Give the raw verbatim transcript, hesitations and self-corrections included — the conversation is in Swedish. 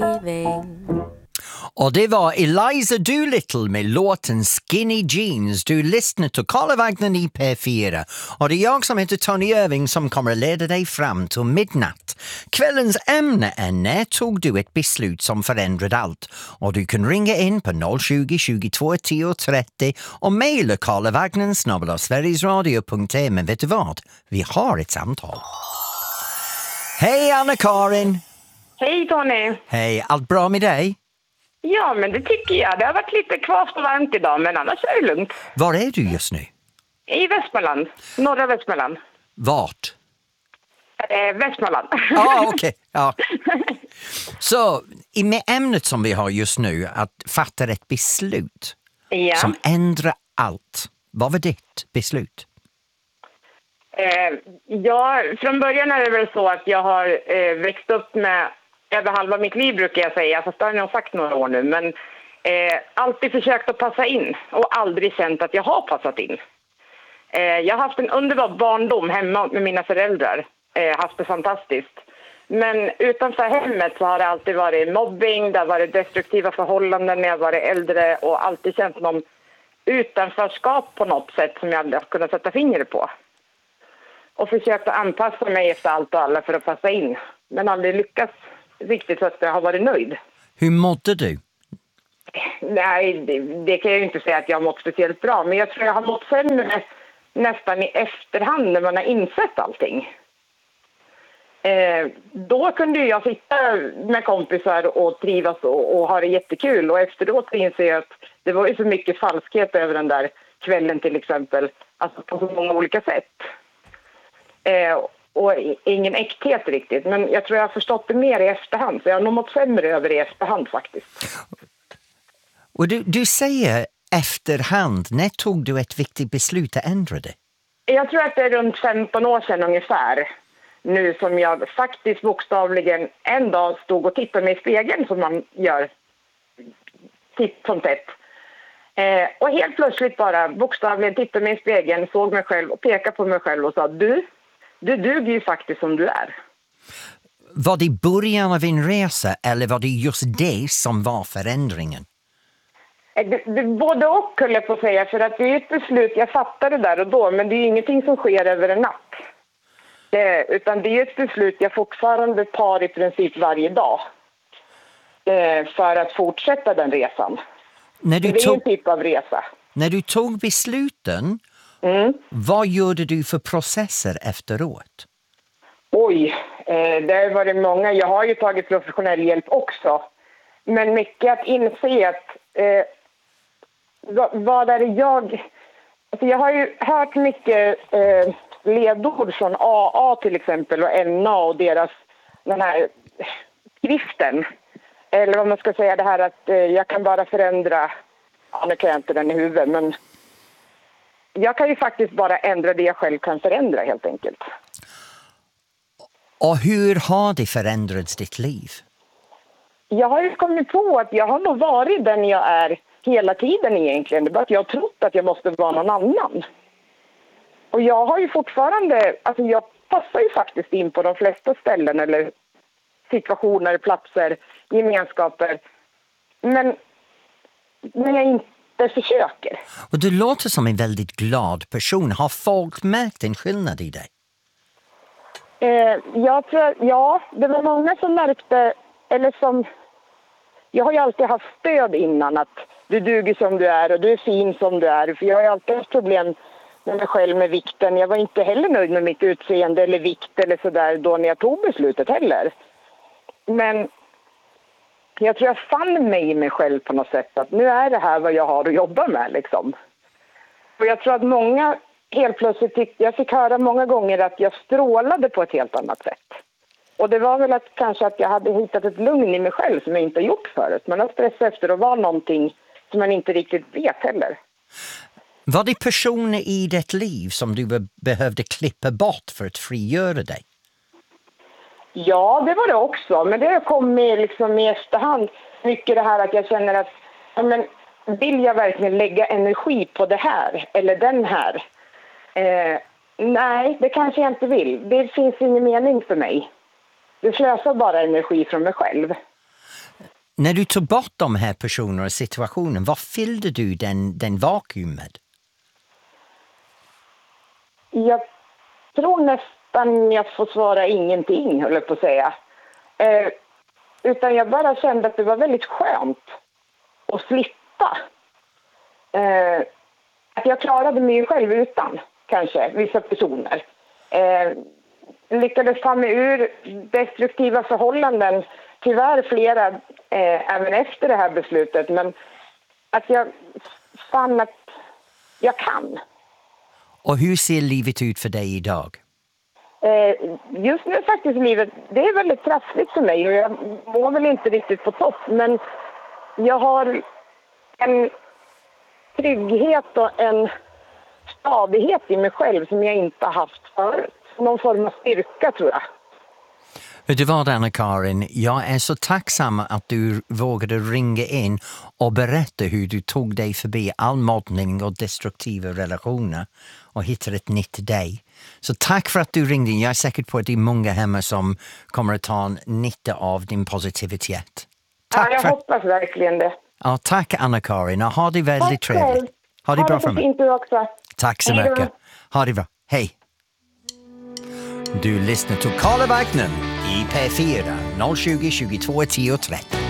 Och det var Eliza Doolittle med låten Skinny Jeans. Du lyssnar till Karla Wagner i P fyra. Och det är jag som heter Tony Irving som kommer att leda dig fram till midnatt. Kvällens ämne är när tog du ett beslut som förändrade allt? Och du kan ringa in på noll tjugo, tjugotvå, tio, trettio och mejla Karla Wagner snabel-a sverigesradio punkt se. Men vet du vad? Vi har ett samtal. Hej Anna-Karin! Hej Tony! Hej, allt bra med dig? Ja, men det tycker jag. Det har varit lite kvast och varmt idag, men annars är det lugnt. Var är du just nu? I Västmanland. Norra Västmanland. Vart? Eh, Västmanland. Ah, okej. Okay. Ja. Så, i med ämnet som vi har just nu, att fatta ett beslut Ja. som ändrar allt. Vad var ditt beslut? Eh, ja, från början är det väl så att jag har eh, växt upp med över halva mitt liv brukar jag säga, fast det har jag nog sagt några år nu, men eh, alltid försökt att passa in och aldrig känt att jag har passat in. Eh, jag har haft en underbar barndom hemma med mina föräldrar, eh, haft det fantastiskt. Men utanför hemmet så har det alltid varit mobbing, det har varit destruktiva förhållanden när jag varit äldre och alltid känt någon utanförskap på något sätt som jag aldrig har kunnat sätta fingret på. Och försökt att anpassa mig efter allt och alla för att passa in, men aldrig lyckats riktigt så att jag har varit nöjd. Hur mådde du? Nej, det, det kan jag ju inte säga att jag har mått speciellt bra. Men jag tror jag har mått sämre nästan i efterhand när man har insett allting. Eh, då kunde jag sitta med kompisar och trivas och, och ha det jättekul. Och efteråt inser jag att det var ju så mycket falskhet över den där kvällen till exempel. Alltså på så många olika sätt. Eh, Och ingen äkthet riktigt. Men jag tror jag har förstått det mer i efterhand. Så jag har nog mått sämre över i efterhand faktiskt. Och du, du säger efterhand. När tog du ett viktigt beslut att ändra det? Jag tror att det är runt femton år sedan ungefär. Nu som jag faktiskt bokstavligen en dag stod och tittade mig i spegeln som man gör titt som tätt. Eh, och helt plötsligt bara bokstavligen tittade mig i spegeln, såg mig själv och pekade på mig själv och sa du... Du duger ju faktiskt som du är. Var det början av en resa eller var det just det som var förändringen? Det, det, både och höll jag på att säga, för att det är ett beslut, jag fattade där och då, men det är ju ingenting som sker över en natt. Det, utan det är ett beslut jag fortfarande tar i princip varje dag eh, för att fortsätta den resan. När du det är tog, en typ av resa. När du tog besluten, mm. vad gjorde du för processer efteråt? Oj, eh, det har varit många. Jag har ju tagit professionell hjälp också. Men mycket att inse att eh, vad, vad är det jag... Alltså jag har ju hört mycket eh, ledord från A A till exempel och N A och deras den här skriften. Eller vad man ska säga det här att eh, jag kan bara förändra, ja, nu kan jag inte den i huvudet, men jag kan ju faktiskt bara ändra det jag själv kan förändra helt enkelt. Och hur har det förändrats ditt liv? Jag har ju kommit på att jag har nog varit den jag är hela tiden egentligen. Det är bara att jag har trott att jag måste vara någon annan. Och jag har ju fortfarande, alltså jag passar ju faktiskt in på de flesta ställen eller situationer, platser, gemenskaper. Men när jag inte försöker. Och du låter som en väldigt glad person. Har folk märkt en skillnad i dig? Eh, jag tror, ja, det var många som märkte, eller som, jag har ju alltid haft stöd innan att du duger som du är och du är fin som du är. För jag har ju alltid haft problem med mig själv med vikten. Jag var inte heller nöjd med mitt utseende eller vikt eller sådär då när jag tog beslutet heller. Men jag tror jag fann mig i mig själv på något sätt att nu är det här vad jag har att jobba med liksom. Och jag tror att många helt plötsligt tyckte, jag fick höra många gånger att jag strålade på ett helt annat sätt. Och det var väl att kanske att jag hade hittat ett lugn i mig själv som jag inte har gjort förut. Man har stressat efter att vara någonting som man inte riktigt vet heller. Var det personer i ditt liv som du behövde klippa bort för att frigöra dig? Ja, det var det också. Men det kom med liksom i efterhand. Mycket det här att jag känner att ja, men, vill jag verkligen lägga energi på det här eller den här? Eh, nej, det kanske jag inte vill. Det finns ingen mening för mig. Det slösar bara energi från mig själv. när du tog bort de här personerna och situationen, vad fyllde du den, den vakuum med? Jag tror nästan jag får svara ingenting, höll jag på att säga. Eh, utan jag bara kände att det var väldigt skönt att slippa. Eh, att jag klarade mig själv utan, kanske, vissa personer. Eh, lyckades ta mig ur destruktiva förhållanden, tyvärr flera eh, även efter det här beslutet. Men att jag fann att jag kan. Och hur ser livet ut för dig idag? Eh, just nu faktiskt livet, det är väldigt trassligt för mig och jag mår väl inte riktigt på topp. Men jag har en trygghet och en stadighet i mig själv som jag inte har haft förut. Någon form av styrka, tror jag. Vet du vad, Anna-Karin? Jag är så tacksam att du vågade ringa in och berätta hur du tog dig förbi all mobbning och destruktiva relationer och hittade ett nytt dig. Så tack för att du ringde in. Jag är säker på att det är många hemma som kommer att ta en nytta av din positivitet. Tack ja, jag för... hoppas verkligen det. Ja, tack Anna-Karin. Ha det väldigt tack trevligt. Själv. Ha det ha bra det för mig. Fint du också. Tack så Hej då. mycket. Ha det bra. Hej. Du lyssnar till Karla Wagner i P fyra noll tjugo, tjugotvå, tio, trettio.